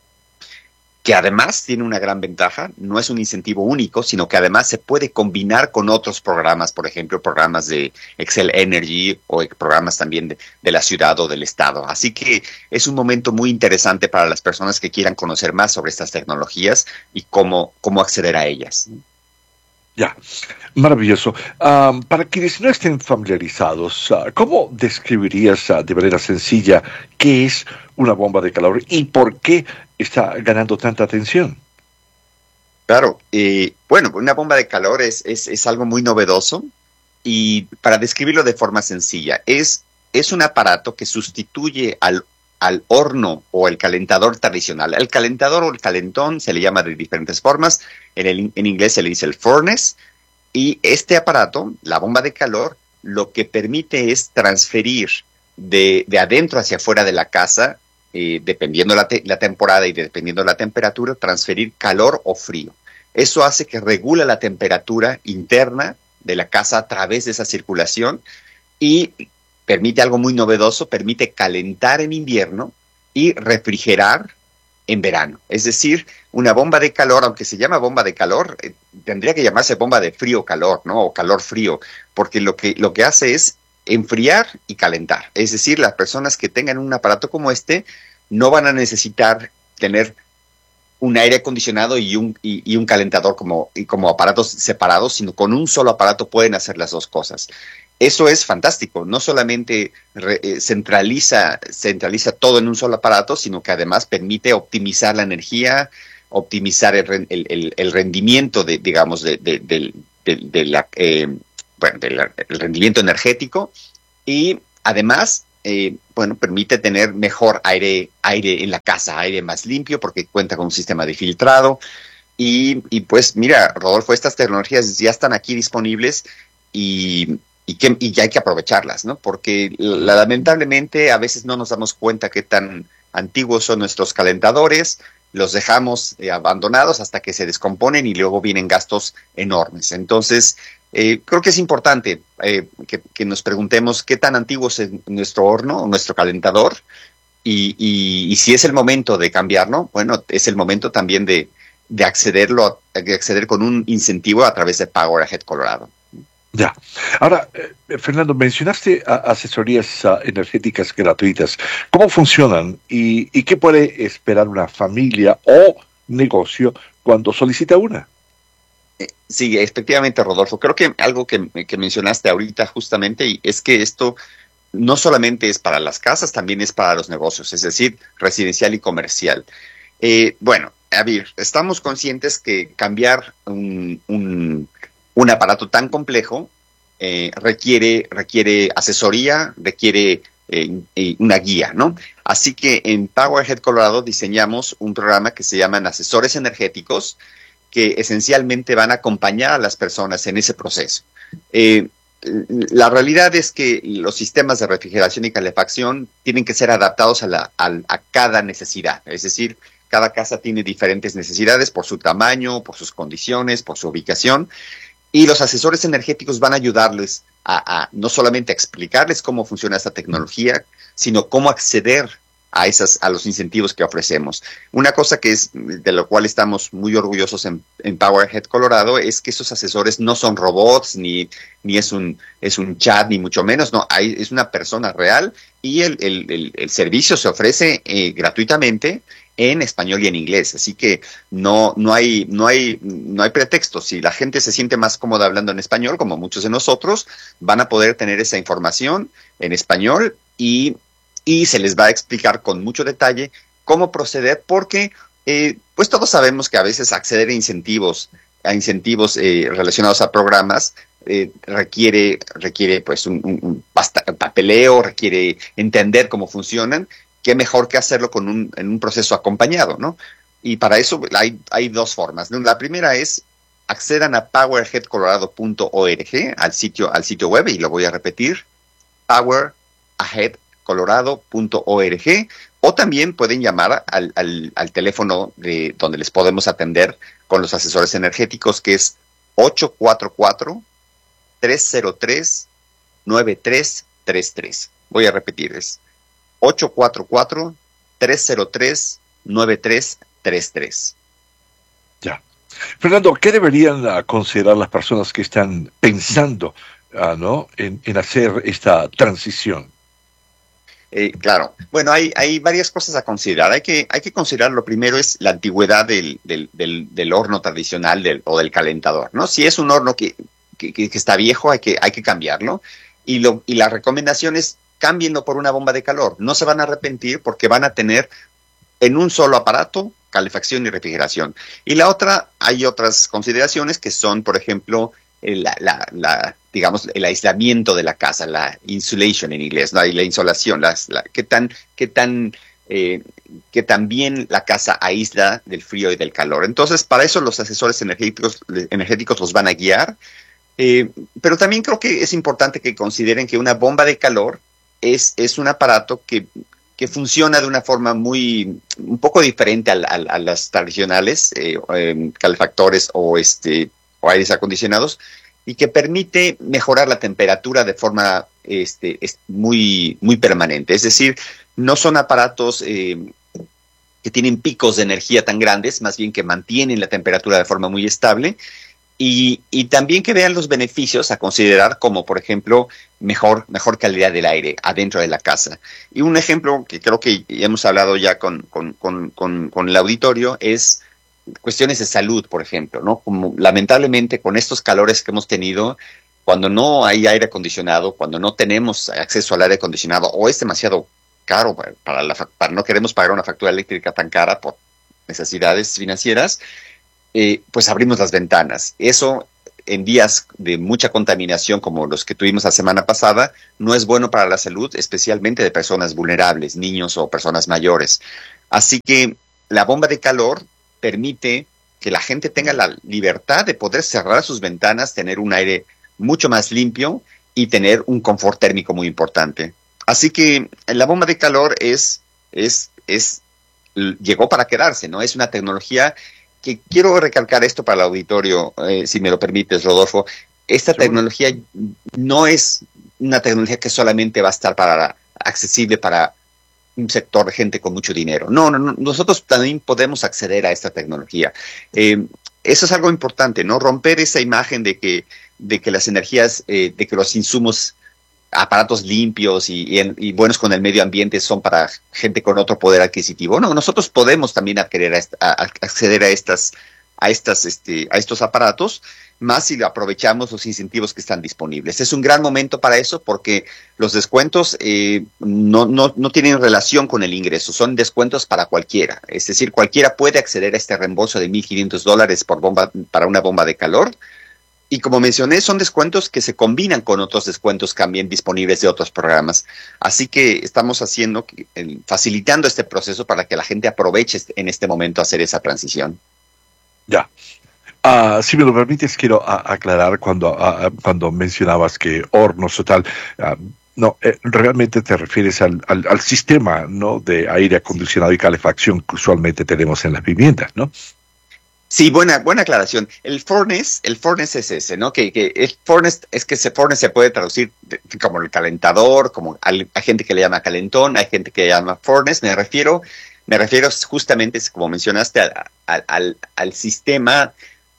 que además tiene una gran ventaja, no es un incentivo único, sino que además se puede combinar con otros programas, por ejemplo, programas de Xcel Energy o programas también de, de la ciudad o del estado. Así que es un momento muy interesante para las personas que quieran conocer más sobre estas tecnologías y cómo, cómo acceder a ellas. Ya, maravilloso. Um, para quienes no estén familiarizados, uh, ¿cómo describirías uh, de manera sencilla qué es una bomba de calor y por qué está ganando tanta atención? Claro, eh, bueno, una bomba de calor es, es, es algo muy novedoso y para describirlo de forma sencilla, es, es un aparato que sustituye al, al horno o el calentador tradicional. El calentador o el calentón se le llama de diferentes formas, en, el, en inglés se le dice el furnace, y este aparato, la bomba de calor, lo que permite es transferir de, de adentro hacia afuera de la casa, eh, dependiendo la, te, la temporada y dependiendo la temperatura, transferir calor o frío. Eso hace que regula la temperatura interna de la casa a través de esa circulación y permite algo muy novedoso, permite calentar en invierno y refrigerar en verano. Es decir, una bomba de calor, aunque se llama bomba de calor, eh, tendría que llamarse bomba de frío-calor, ¿no? O calor-frío, porque lo que, lo que hace es enfriar y calentar. Es decir, las personas que tengan un aparato como este no van a necesitar tener un aire acondicionado y un, y, y un calentador como, y como aparatos separados, sino con un solo aparato pueden hacer las dos cosas. eso es fantástico. No solamente re, eh, centraliza, centraliza todo en un solo aparato, sino que además permite optimizar la energía, optimizar el, el, el, el rendimiento de, digamos, de, de, de, de, de la, eh, bueno, de la, el rendimiento energético, y además, eh, bueno, permite tener mejor aire, aire en la casa, aire más limpio, porque cuenta con un sistema de filtrado. Y, y pues, mira, Rodolfo, estas tecnologías ya están aquí disponibles y Y, que, y ya hay que aprovecharlas, ¿no? Porque la, lamentablemente a veces no nos damos cuenta qué tan antiguos son nuestros calentadores, los dejamos eh, abandonados hasta que se descomponen y luego vienen gastos enormes. Entonces, eh, creo que es importante eh, que, que nos preguntemos qué tan antiguo es nuestro horno o nuestro calentador y, y, y si es el momento de cambiarlo, bueno, es el momento también de, de, accederlo, de acceder con un incentivo a través de Power Ahead Colorado. Ya. Ahora, eh, Fernando, mencionaste a, asesorías uh, energéticas gratuitas. ¿Cómo funcionan y, y qué puede esperar una familia o negocio cuando solicita una? Eh, sí, efectivamente, Rodolfo. Creo que algo que, que mencionaste ahorita justamente y es que esto no solamente es para las casas, también es para los negocios, es decir, residencial y comercial. Eh, bueno, a ver, estamos conscientes que cambiar un... un Un aparato tan complejo eh, requiere, requiere asesoría, requiere eh, una guía, ¿no? Así que en Power Ahead Colorado diseñamos un programa que se llaman asesores energéticos, que esencialmente van a acompañar a las personas en ese proceso. Eh, la realidad es que los sistemas de refrigeración y calefacción tienen que ser adaptados a, la, a, a cada necesidad, es decir, cada casa tiene diferentes necesidades por su tamaño, por sus condiciones, por su ubicación. Y los asesores energéticos van a ayudarles a, a no solamente a explicarles cómo funciona esta tecnología, sino cómo acceder a esas, a los incentivos que ofrecemos. Una cosa que es de lo cual estamos muy orgullosos en, en Power Ahead Colorado es que esos asesores no son robots, ni, ni es un, es un chat, ni mucho menos, no, hay, es una persona real y el, el, el, el servicio se ofrece eh, gratuitamente en español y en inglés, así que no, no hay, no hay, no hay pretexto. Si la gente se siente más cómoda hablando en español, como muchos de nosotros, van a poder tener esa información en español y, y se les va a explicar con mucho detalle cómo proceder, porque eh, pues todos sabemos que a veces acceder a incentivos, a incentivos eh, relacionados a programas eh, requiere, requiere pues un, un, un papeleo, requiere entender cómo funcionan. Qué mejor que hacerlo con un, en un proceso acompañado, ¿no? Y para eso hay, hay dos formas, ¿no? La primera es accedan a power ahead colorado punto org, al sitio, al sitio web, y lo voy a repetir, power ahead colorado punto org, o también pueden llamar al, al, al teléfono de donde les podemos atender con los asesores energéticos, que es ocho cuatro cuatro, tres cero tres, nueve tres tres tres. Voy a repetir, es ocho cuatro cuatro, tres cero tres, nueve tres tres tres. Ya. Fernando, ¿qué deberían uh, considerar las personas que están pensando uh, ¿no? en, en hacer esta transición? Eh, claro. Bueno, hay, hay varias cosas a considerar. Hay que, hay que considerar, lo primero es la antigüedad del, del, del, del horno tradicional del, o del calentador, ¿no? Si es un horno que, que, que está viejo, hay que, hay que cambiarlo. Y, lo, y la recomendación es cámbienlo por una bomba de calor. No se van a arrepentir porque van a tener en un solo aparato calefacción y refrigeración. Y la otra, hay otras consideraciones que son, por ejemplo, la, la, la digamos, el aislamiento de la casa, la insulation en inglés, ¿no? Y la insolación, las, la, qué tan, qué tan, eh, qué tan bien la casa aísla del frío y del calor. Entonces, para eso los asesores energéticos, energéticos los van a guiar. Eh, pero también creo que es importante que consideren que una bomba de calor Es, es un aparato que, que funciona de una forma muy, un poco diferente a, a, a las tradicionales, eh, eh, calefactores o, este, o aires acondicionados, y que permite mejorar la temperatura de forma este, es muy, muy permanente. Es decir, no son aparatos eh, que tienen picos de energía tan grandes, más bien que mantienen la temperatura de forma muy estable. Y, y también que vean los beneficios a considerar, como por ejemplo mejor, mejor calidad del aire adentro de la casa. Y un ejemplo que creo que hemos hablado ya con, con, con, con, con el auditorio es cuestiones de salud, por ejemplo, ¿no? Como lamentablemente con estos calores que hemos tenido, cuando no hay aire acondicionado, cuando no tenemos acceso al aire acondicionado o es demasiado caro para, para, la, para no queremos pagar una factura eléctrica tan cara por necesidades financieras, eh, pues abrimos las ventanas. Eso en días de mucha contaminación como los que tuvimos la semana pasada no es bueno para la salud, especialmente de personas vulnerables, niños o personas mayores. Así que la bomba de calor permite que la gente tenga la libertad de poder cerrar sus ventanas, tener un aire mucho más limpio y tener un confort térmico muy importante. Así que la bomba de calor es, es, es, llegó para quedarse, ¿no? Es una tecnología que quiero recalcar esto para el auditorio, eh, si me lo permites, Rodolfo. Esta Seguro. tecnología no es una tecnología que solamente va a estar para, accesible para un sector de gente con mucho dinero. No, no, no, nosotros también podemos acceder a esta tecnología. Eh, eso es algo importante, ¿no? Romper esa imagen de que, de que las energías, eh, de que los insumos, aparatos limpios y, y, y buenos con el medio ambiente son para gente con otro poder adquisitivo. No, nosotros podemos también acceder a, esta, a, a acceder a estas, a estas, este, a estos aparatos, más si aprovechamos los incentivos que están disponibles. Es un gran momento para eso porque los descuentos eh, no, no, no tienen relación con el ingreso, son descuentos para cualquiera. Es decir, cualquiera puede acceder a este reembolso de mil quinientos dólares por bomba, para una bomba de calor. Y como mencioné, son descuentos que se combinan con otros descuentos también disponibles de otros programas. Así que estamos haciendo, facilitando este proceso para que la gente aproveche en este momento hacer esa transición. Ya. Uh, si me lo permites, quiero uh, aclarar cuando, uh, cuando mencionabas que hornos o tal, uh, no, eh, realmente te refieres al, al, al sistema, ¿no?, de aire acondicionado y calefacción que usualmente tenemos en las viviendas, ¿no? Sí, buena, buena aclaración. El furnace, el furnace es ese, ¿no? Que, que el furnace es que ese furnace se puede traducir de, como el calentador, como al, hay gente que le llama calentón, hay gente que le llama furnace. Me refiero, me refiero justamente, como mencionaste, al, al, al sistema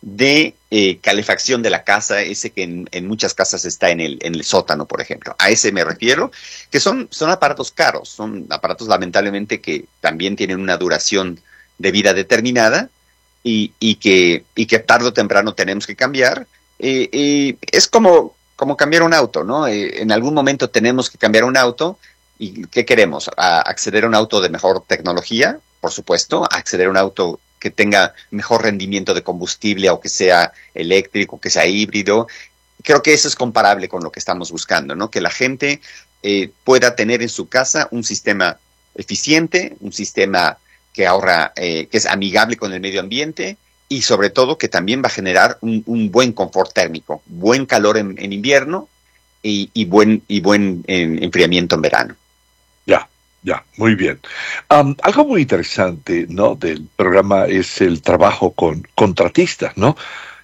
de eh, calefacción de la casa, ese que en, en muchas casas está en el, en el sótano, por ejemplo. A ese me refiero, que son, son aparatos caros, son aparatos lamentablemente que también tienen una duración de vida determinada. Y, y, que, y que tarde o temprano tenemos que cambiar. Eh, eh, es como, como cambiar un auto, ¿no? Eh, en algún momento tenemos que cambiar un auto. ¿Y qué queremos? ¿A acceder a un auto de mejor tecnología? Por supuesto. ¿A acceder a un auto que tenga mejor rendimiento de combustible o que sea eléctrico, que sea híbrido? Creo que eso es comparable con lo que estamos buscando, ¿no? Que la gente eh, pueda tener en su casa un sistema eficiente, un sistema que ahorra, eh, que es amigable con el medio ambiente y sobre todo que también va a generar un, un buen confort térmico, buen calor en, en invierno y, y buen y buen eh, enfriamiento en verano. Ya, ya, muy bien. Um, algo muy interesante, ¿no?, del programa es el trabajo con contratistas, ¿no?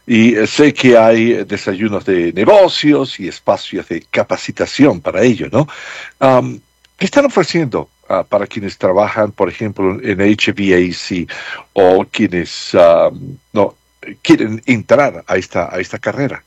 Y eh, sé que hay desayunos de negocios y espacios de capacitación para ello, ¿no? Um, ¿Qué están ofreciendo Uh, para quienes trabajan, por ejemplo, en H V A C o quienes uh, no quieren entrar a esta a esta carrera?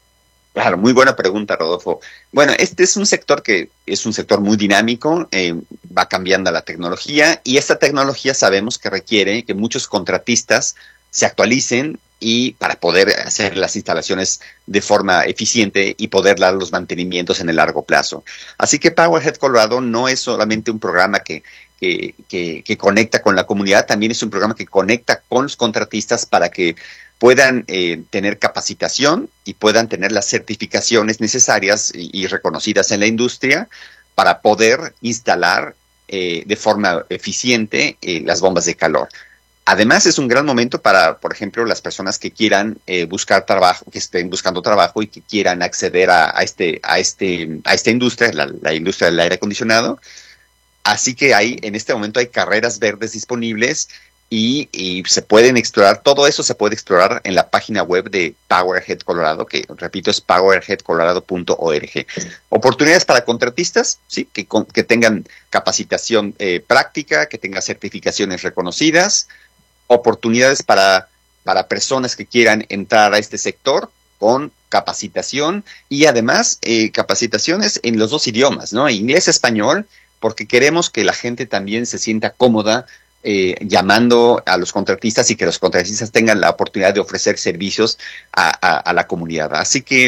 Claro, muy buena pregunta, Rodolfo. Bueno, este es un sector que es un sector muy dinámico, eh, va cambiando la tecnología y esta tecnología sabemos que requiere que muchos contratistas se actualicen y para poder hacer las instalaciones de forma eficiente y poder dar los mantenimientos en el largo plazo. Así que Powerhead Colorado no es solamente un programa que, que, que, que conecta con la comunidad, también es un programa que conecta con los contratistas para que puedan eh, tener capacitación y puedan tener las certificaciones necesarias y, y reconocidas en la industria para poder instalar eh, de forma eficiente eh, las bombas de calor. Además, es un gran momento para, por ejemplo, las personas que quieran eh, buscar trabajo, que estén buscando trabajo y que quieran acceder a, a, este, a, este, a esta industria, la, la industria del aire acondicionado. Así que hay, en este momento hay carreras verdes disponibles y, y se pueden explorar, todo eso se puede explorar en la página web de Powerhead Colorado, que repito es powerhead colorado punto org. Oportunidades para contratistas, sí, que, con, que tengan capacitación eh, práctica, que tengan certificaciones reconocidas. Oportunidades para, para personas que quieran entrar a este sector con capacitación y además eh, capacitaciones en los dos idiomas, ¿no? Inglés, español, porque queremos que la gente también se sienta cómoda eh, llamando a los contratistas y que los contratistas tengan la oportunidad de ofrecer servicios a, a, a la comunidad. Así que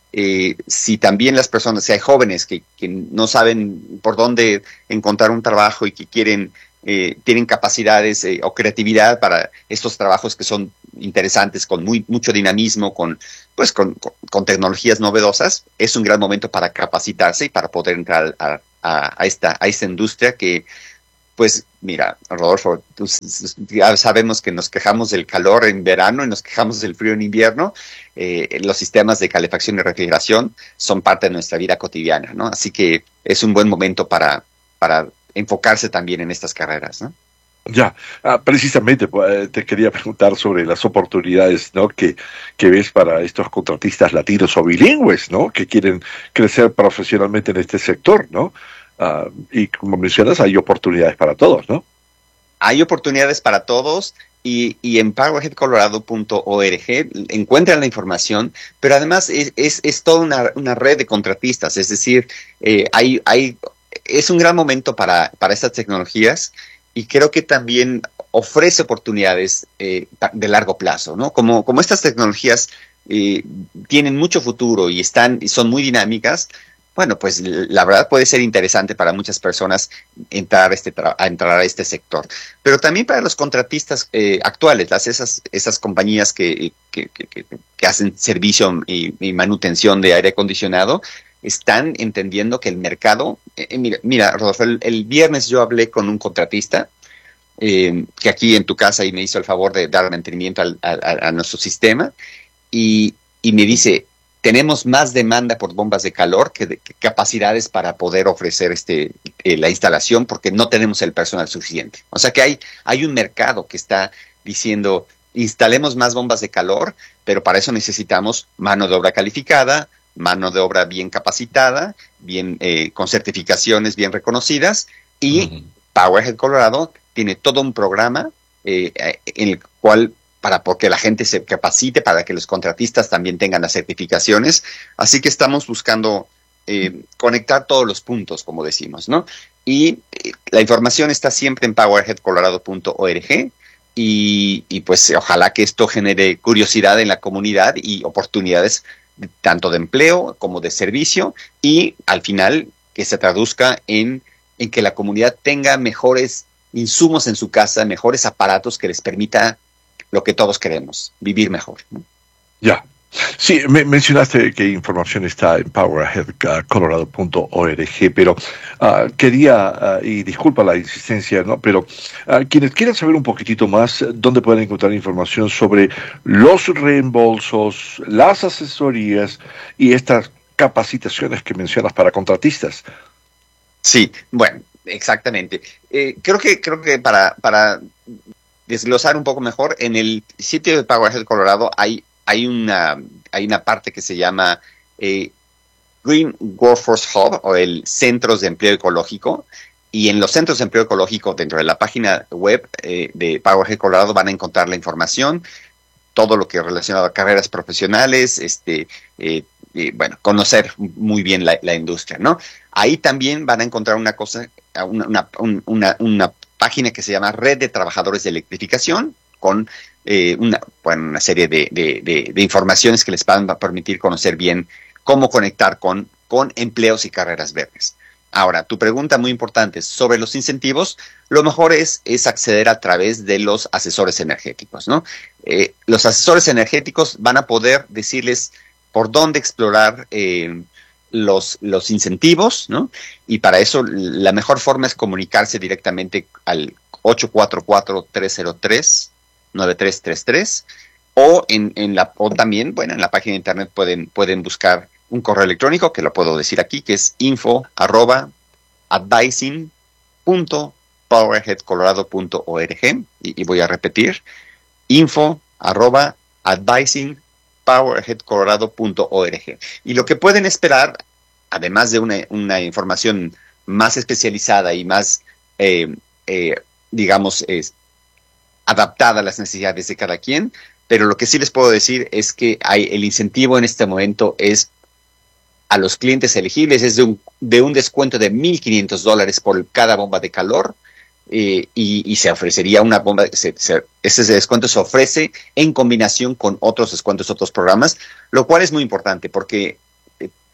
eh, si también las personas, si hay jóvenes que, que no saben por dónde encontrar un trabajo y que quieren, eh, tienen capacidades eh, o creatividad para estos trabajos que son interesantes, con muy, mucho dinamismo, con, pues, con, con, con tecnologías novedosas, es un gran momento para capacitarse y para poder entrar a, a, a, esta, a esta industria que, pues, mira, Rodolfo, tú, ya sabemos que nos quejamos del calor en verano y nos quejamos del frío en invierno. Eh, los sistemas de calefacción y refrigeración son parte de nuestra vida cotidiana, ¿no? Así que es un buen momento para, para enfocarse también en estas carreras, ¿no? Ya, ah, precisamente pues, te quería preguntar sobre las oportunidades, ¿no? que, que ves para estos contratistas latinos o bilingües, ¿no? Que quieren crecer profesionalmente en este sector, ¿no? Uh, y como mencionas, hay oportunidades para todos, ¿no? Hay oportunidades para todos y, y en powerhead colorado punto org encuentran la información, pero además es, es, es toda una, una red de contratistas, es decir, eh, hay, hay, es un gran momento para, para estas tecnologías y creo que también ofrece oportunidades eh, de largo plazo, ¿no? Como, como estas tecnologías eh, tienen mucho futuro y, están, y son muy dinámicas. Bueno, pues la verdad puede ser interesante para muchas personas entrar a este, a entrar a este sector. Pero también para los contratistas eh, actuales, las, esas, esas compañías que, que, que, que hacen servicio y, y manutención de aire acondicionado, están entendiendo que el mercado... Eh, mira, mira, Rodolfo, el, el viernes yo hablé con un contratista eh, que aquí en tu casa y me hizo el favor de dar mantenimiento al, a, a nuestro sistema y, y me dice... Tenemos más demanda por bombas de calor que, de, que capacidades para poder ofrecer este eh, la instalación porque no tenemos el personal suficiente. O sea que hay, hay un mercado que está diciendo instalemos más bombas de calor, pero para eso necesitamos mano de obra calificada, mano de obra bien capacitada, bien eh, con certificaciones bien reconocidas y uh-huh. Powerhead Colorado tiene todo un programa eh, en el cual para porque la gente se capacite, para que los contratistas también tengan las certificaciones. Así que estamos buscando eh, conectar todos los puntos, como decimos, ¿no? Y eh, la información está siempre en powerhead colorado punto org y, y pues ojalá que esto genere curiosidad en la comunidad y oportunidades de, tanto de empleo como de servicio y al final que se traduzca en, en que la comunidad tenga mejores insumos en su casa, mejores aparatos que les permita lo que todos queremos, vivir mejor, ¿no? Ya. Sí, me mencionaste que información está en powerhead colorado punto org, pero uh, quería, uh, y disculpa la insistencia, ¿no? Pero uh, quienes quieran saber un poquitito más, ¿dónde pueden encontrar información sobre los reembolsos, las asesorías y estas capacitaciones que mencionas para contratistas? Sí, bueno, exactamente. Eh, creo que creo que para para desglosar un poco mejor, en el sitio de Powerhead Colorado hay, hay, una, hay una parte que se llama eh, Green Workforce Hub, o el Centros de Empleo Ecológico, y en los Centros de Empleo Ecológico, dentro de la página web eh, de Powerhead Colorado, van a encontrar la información, todo lo que es relacionado a carreras profesionales, este, eh, eh, bueno, conocer muy bien la, la industria, ¿no? Ahí también van a encontrar una cosa, una, una, una, una página que se llama Red de Trabajadores de Electrificación, con eh, una, bueno, una serie de, de, de, de informaciones que les van a permitir conocer bien cómo conectar con, con empleos y carreras verdes. Ahora, tu pregunta muy importante sobre los incentivos, lo mejor es, es acceder a través de los asesores energéticos, ¿no? Eh, los asesores energéticos van a poder decirles por dónde explorar eh, los, los incentivos, ¿no? Y para eso la mejor forma es comunicarse directamente al ocho cuatro cuatro, tres cero tres, nueve tres tres tres o, en, en la, o también, bueno, en la página de internet pueden, pueden buscar un correo electrónico, que lo puedo decir aquí, que es info arroba advising punto powerhead colorado punto org y, y voy a repetir, info arroba advising powerhead colorado punto org. Y lo que pueden esperar, además de una, una información más especializada y más, eh, eh, digamos, eh, adaptada a las necesidades de cada quien, pero lo que sí les puedo decir es que hay, el incentivo en este momento es a los clientes elegibles, es de un, de un descuento de mil quinientos dólares por cada bomba de calor, eh, y, y se ofrecería una bomba, se, se, ese descuento se ofrece en combinación con otros descuentos, otros programas, lo cual es muy importante porque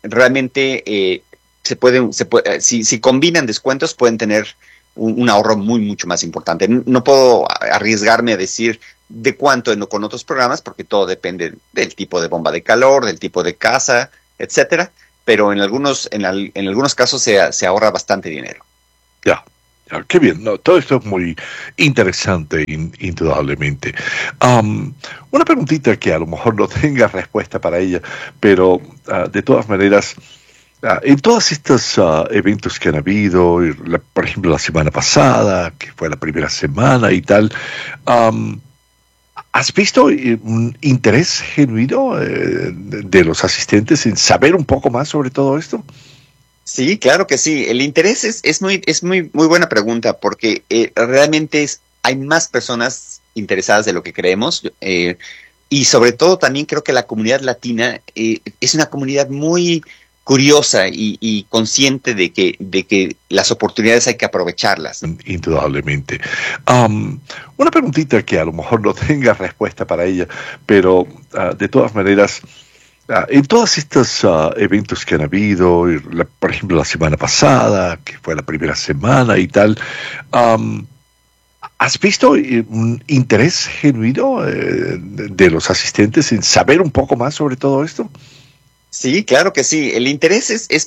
realmente eh, se pueden, se puede, si, si combinan descuentos pueden tener un, un ahorro muy, mucho más importante. No puedo arriesgarme a decir de cuánto en, con otros programas, porque todo depende del tipo de bomba de calor, del tipo de casa, etcétera, pero en algunos, en, al, en algunos casos se, se ahorra bastante dinero. Ya. Ah, qué bien, no, todo esto es muy interesante, in, indudablemente. Um, una preguntita que a lo mejor no tenga respuesta para ella, pero uh, de todas maneras, uh, en todos estos uh, eventos que han habido, la, por ejemplo la semana pasada, que fue la primera semana y tal, um, ¿has visto un interés genuino eh, de los asistentes en saber un poco más sobre todo esto? Sí, claro que sí. El interés es, es muy, es muy, muy buena pregunta, porque eh, realmente es, hay más personas interesadas de lo que creemos, eh, y sobre todo también creo que la comunidad latina eh, es una comunidad muy curiosa y, y consciente de que, de que las oportunidades hay que aprovecharlas. Indudablemente. Um, una preguntita que a lo mejor no tenga respuesta para ella, pero uh, de todas maneras, Uh, en todos estos uh, eventos que han habido, la, por ejemplo la semana pasada, que fue la primera semana y tal, um, ¿has visto un interés genuino eh, de los asistentes en saber un poco más sobre todo esto? Sí, claro que sí. El interés es, es